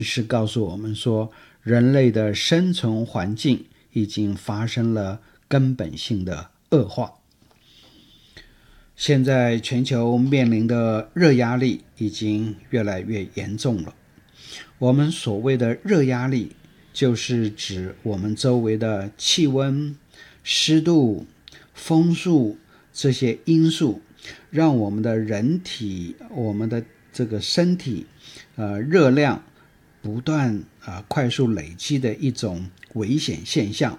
是告诉我们说，人类的生存环境已经发生了根本性的恶化。现在全球面临的热压力已经越来越严重了。我们所谓的热压力，就是指我们周围的气温、湿度、风速这些因素，让我们的人体、我们的这个身体，热量不断快速累积的一种危险现象。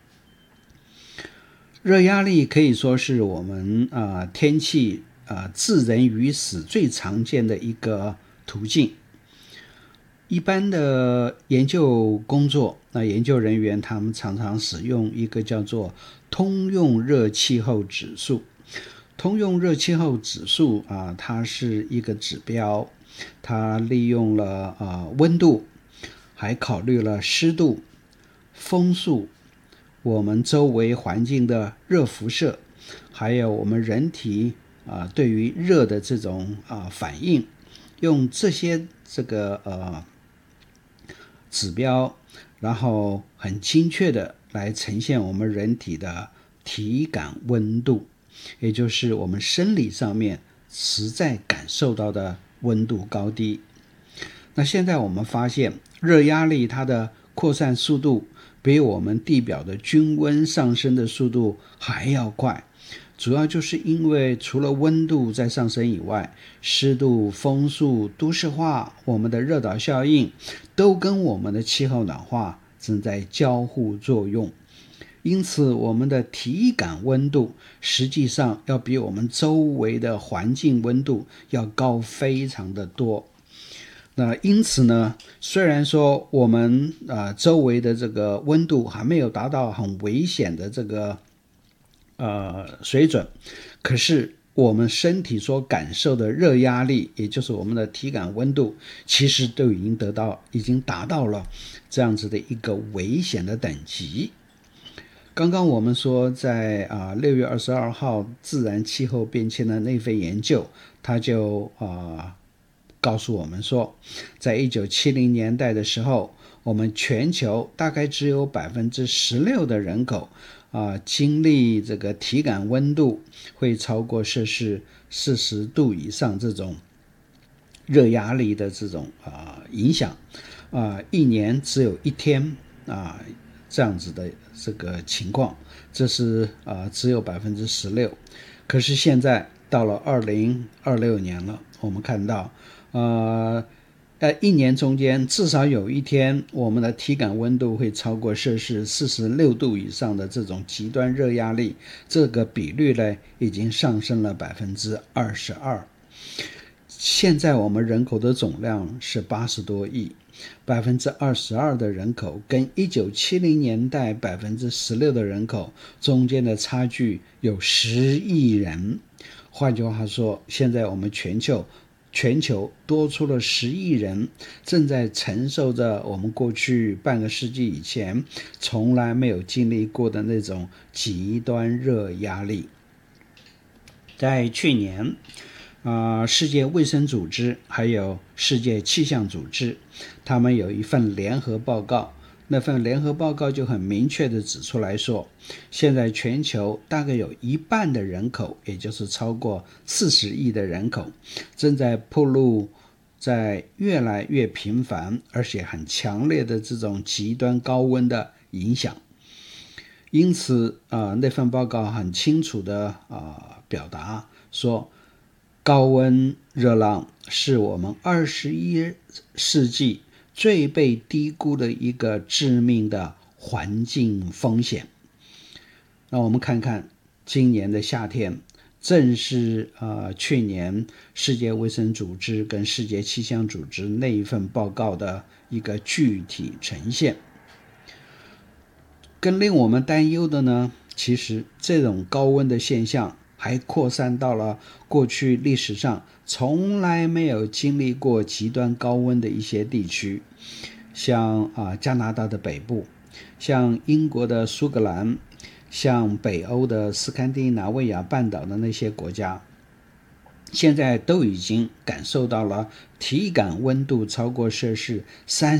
热压力可以说是我们天气置人于死最常见的一个途径。一般的研究工作，研究人员他们常常使用一个叫做通用热气候指数。通用热气候指数它是一个指标，它利用了温度，还考虑了湿度、风速、我们周围环境的热辐射，还有我们人体对于热的这种反应，用这些指标，然后很精确的来呈现我们人体的体感温度，也就是我们生理上面实在感受到的温度高低。那现在我们发现，热压力它的扩散速度比我们地表的均温上升的速度还要快，主要就是因为除了温度在上升以外，湿度、风速、都市化、我们的热岛效应都跟我们的气候暖化正在交互作用。因此我们的体感温度实际上要比我们周围的环境温度要高非常的多。那因此呢，虽然说我们周围的这个温度还没有达到很危险的这个水准，可是我们身体所感受的热压力，也就是我们的体感温度，其实都已经达到了这样子的一个危险的等级。刚刚我们说在6月22号自然气候变迁的那份研究，它就告诉我们说，在1970年代的时候，我们全球大概只有 16% 的人口经历这个体感温度会超过摄氏40度以上这种热压力的这种影响，一年只有一天这样子的这个情况，这是只有 16%。 可是现在到了2026年了，我们看到一年中间至少有一天我们的体感温度会超过摄氏46度以上的这种极端热压力，这个比率呢已经上升了 22%。 现在我们人口的总量是80多亿，22%的人口跟1970年代16%的人口中间的差距有10亿人。换句话说，现在我们全球多出了10亿人，正在承受着我们过去半个世纪以前从来没有经历过的那种极端热压力。在去年世界卫生组织还有世界气象组织，他们有一份联合报告，那份联合报告就很明确地指出来说，现在全球大概有一半的人口，也就是超过40亿的人口，正在暴露在越来越频繁而且很强烈的这种极端高温的影响。因此那份报告很清楚地表达说，高温热浪是我们21世纪最被低估的一个致命的环境风险。那我们看看今年的夏天，正是去年世界卫生组织跟世界气象组织那一份报告的一个具体呈现。更令我们担忧的呢，其实这种高温的现象还扩散到了过去历史上从来没有经历过极端高温的一些地区，像加拿大的北部，像英国的苏格兰，像北欧的斯堪的纳维亚半岛的那些国家。 现在都已经感受到了体感温度超过摄氏